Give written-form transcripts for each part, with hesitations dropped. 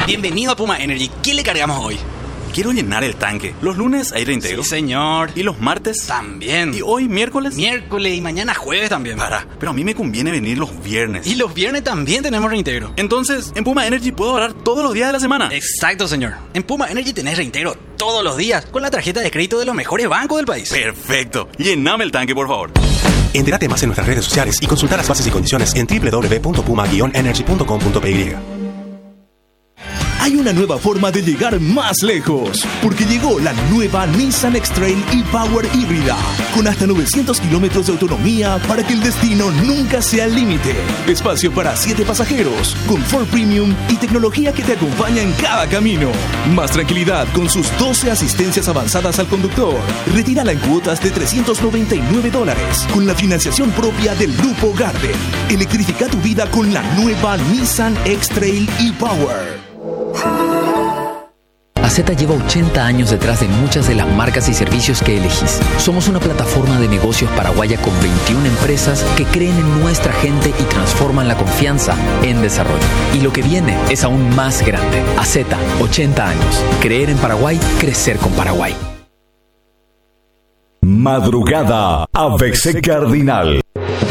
Bienvenido a Puma Energy. ¿Qué le cargamos hoy? Quiero llenar el tanque. Los lunes hay reintegro. Sí, señor. ¿Y los martes? También. ¿Y hoy miércoles? Miércoles y mañana jueves también. Pero a mí me conviene venir los viernes. Y los viernes también tenemos reintegro. Entonces, en Puma Energy puedo ahorrar todos los días de la semana. Exacto, señor. En Puma Energy tenés reintegro todos los días con la tarjeta de crédito de los mejores bancos del país. Perfecto. Llename el tanque, por favor. Entérate más en nuestras redes sociales y consulta las bases y condiciones en www.puma-energy.com.py. Hay una nueva forma de llegar más lejos, porque llegó la nueva Nissan X-Trail e-Power híbrida, con hasta 900 kilómetros de autonomía para que el destino nunca sea el límite. Espacio para 7 pasajeros, confort premium y tecnología que te acompaña en cada camino. Más tranquilidad con sus 12 asistencias avanzadas al conductor. Retírala en cuotas de $399, con la financiación propia del Grupo Garden. Electrifica tu vida con la nueva Nissan X-Trail e-Power. Azeta lleva 80 años detrás de muchas de las marcas y servicios que elegís. Somos una plataforma de negocios paraguaya con 21 empresas que creen en nuestra gente y transforman la confianza en desarrollo. Y lo que viene es aún más grande. Azeta, 80 años. Creer en Paraguay, crecer con Paraguay. Madrugada ABC Cardinal.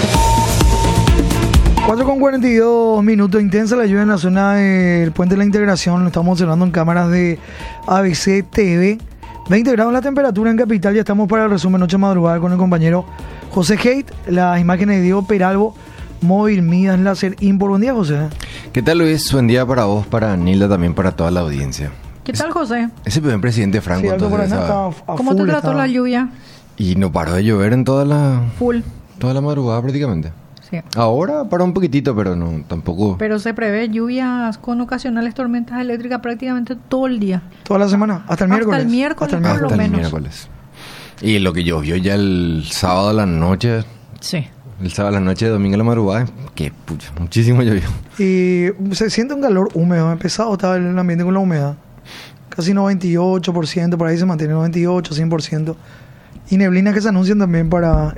4:42, intensa la lluvia en la zona del Puente de la Integración. Lo estamos observando en cámaras de ABC TV. 20 grados la temperatura en Capital. Ya estamos para el resumen Noche Madrugada con el compañero José Haidt. Las imágenes de Diego Peralbo, móvil, Midas, láser, Impor. Buen día, José. ¿Qué tal, Luis? Buen día para vos, para Nilda, también para toda la audiencia. ¿Qué tal, José? Ese primer presidente Franco. Sí, entonces, ¿Cómo te trató la lluvia? Y no paró de llover en toda la madrugada prácticamente. Sí. Ahora paró un poquitito, pero no, tampoco. Pero se prevé lluvias con ocasionales tormentas eléctricas prácticamente todo el día. Toda la semana, hasta el miércoles. Hasta el miércoles. Y lo que llovió ya el sábado a la noche. Sí. El sábado a la noche, domingo a la madrugada, que pucha, muchísimo llovió. Y se siente un calor húmedo, pesado estaba el ambiente con la humedad. Casi 98%, por ahí se mantiene 98, 100%. Y neblinas que se anuncian también para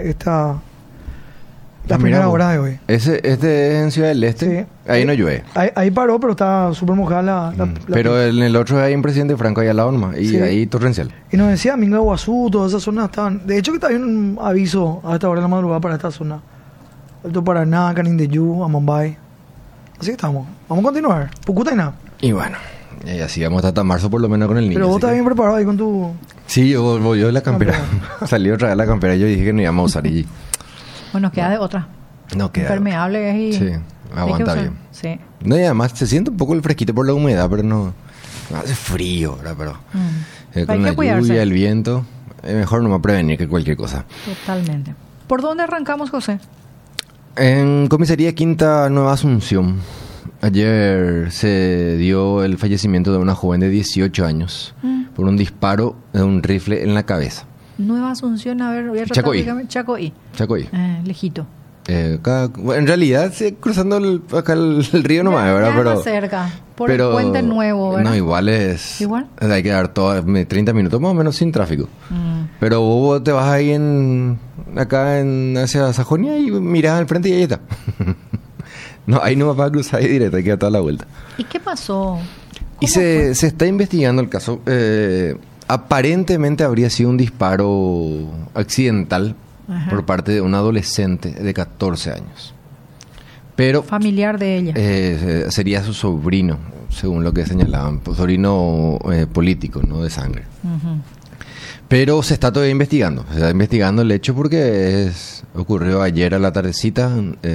la primera hora de hoy. Este es en Ciudad del Este. Sí. Ahí no llueve. Ahí paró, pero está súper mojada la pero en el otro hay un presidente Franco ahí al lado nomás. Y sí. Ahí torrencial. Y nos decía Minga Guazú, todas esas zonas estaban. De hecho, que está bien un aviso a esta hora de la madrugada para esta zona. Alto Paraná, Canindeyú, Amambay. Así que estamos. Vamos a continuar. Pucutaina. Y bueno, y así vamos hasta marzo por lo menos con el niño. Pero vos estás bien preparado ahí con tu. Sí, yo de la campera. Salí otra vez de la campera. Yo dije que no íbamos a usar y. Bueno, queda de otra. No queda. Impermeable y... Sí, aguanta bien. Sí. No, y además se siente un poco el fresquito por la humedad, pero no hace frío, ¿verdad? Pero con la lluvia, el viento, es mejor no prevenir que cualquier cosa. Totalmente. ¿Por dónde arrancamos, José? En Comisaría Quinta Nueva Asunción. Ayer se dio el fallecimiento de una joven de 18 años por un disparo de un rifle en la cabeza. Nueva Asunción, a ver, voy a tratar de... Chacoí. Lejito. En realidad, cruzando acá el río nomás, ¿verdad? Pero más cerca, por el Puente Nuevo, ¿verdad? No, igual es... ¿Igual? Hay que dar 30 minutos más o menos sin tráfico. Pero vos te vas ahí hacia Sajonia y miras al frente y ahí está. No, ahí no vas a cruzar ahí directo, hay que dar toda la vuelta. ¿Y qué pasó? Y se está investigando el caso. Aparentemente habría sido un disparo accidental por parte de un adolescente de 14 años. Pero familiar de ella. Sería su sobrino, según lo que señalaban. Sobrino político, no de sangre. Pero se está todavía investigando. Se está investigando el hecho porque ocurrió ayer a la tardecita.